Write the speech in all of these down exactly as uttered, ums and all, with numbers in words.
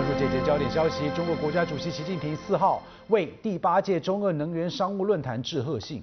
注这节焦点消息，中国国家主席习近平四号为第八届中俄能源商务论坛致贺信。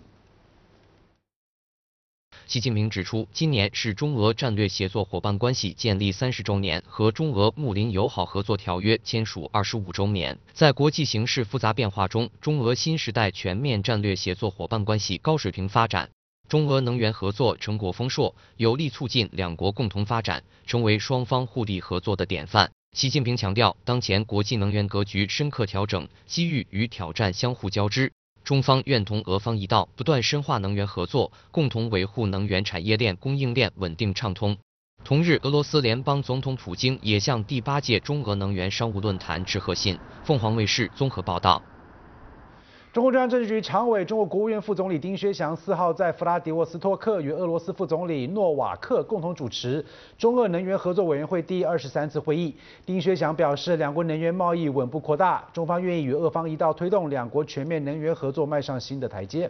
习近平指出，今年是中俄战略协作伙伴关系建立三十周年和中俄睦邻友好合作条约签署二十五周年。在国际形势复杂变化中，中俄新时代全面战略协作伙伴关系高水平发展，中俄能源合作成果丰硕，有力促进两国共同发展，成为双方互利合作的典范。习近平强调，当前国际能源格局深刻调整，机遇与挑战相互交织。中方愿同俄方一道，不断深化能源合作，共同维护能源产业链供应链稳定畅通。同日，俄罗斯联邦总统普京也向第八届中俄能源商务论坛致贺信。凤凰卫视综合报道。 中共中央政治局常委、中国国务院副总理丁薛祥四号在弗拉迪沃斯托克与俄罗斯副总理诺瓦克共同主持中俄能源合作委员会第二十三次会议。丁薛祥表示，两国能源贸易稳步扩大，中方愿意与俄方一道推动两国全面能源合作迈上新的台阶。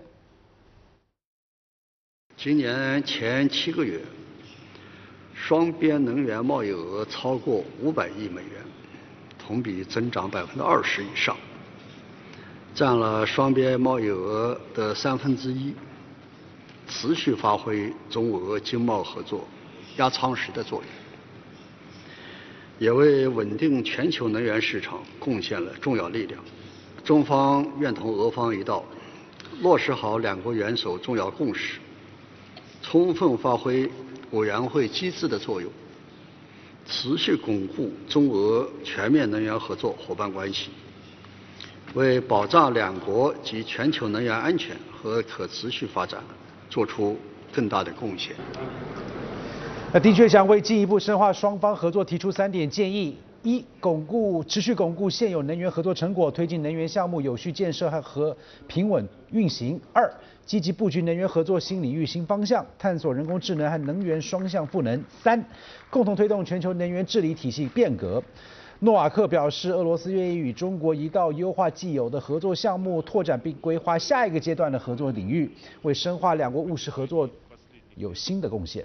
今年前七个月，双边能源贸易额超过五百亿美元，同比增长百分之二十以上。占了双边贸易额的三分之一，持续发挥中俄经贸合作压舱石的作用，也为稳定全球能源市场贡献了重要力量。中方愿同俄方一道，落实好两国元首重要共识，充分发挥委员会机制的作用，持续巩固中俄全面能源合作伙伴关系，为保障两国及全球能源安全和可持续发展做出更大的贡献。 那丁薛祥为进一步深化双方合作提出三点建议：一、巩固持续巩固现有能源合作成果，推进能源项目有序建设和和平稳运行；二、积极布局能源合作新领域新方向，探索人工智能和能源双向赋能；三、共同推动全球能源治理体系变革。诺瓦克表示，俄罗斯愿意与中国一道优化既有的合作项目，拓展并规划下一个阶段的合作领域，为深化两国务实合作有新的贡献。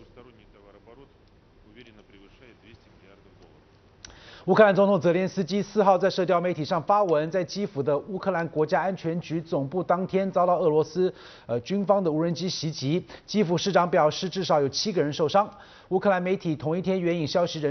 乌克兰总统泽连斯基四号在社交媒体上发文，在基辅的乌克兰国家安全局总部当天遭到俄罗斯呃军方的无人机袭击，基辅市长表示至少有七个人受伤。乌克兰媒体同一天援引消息人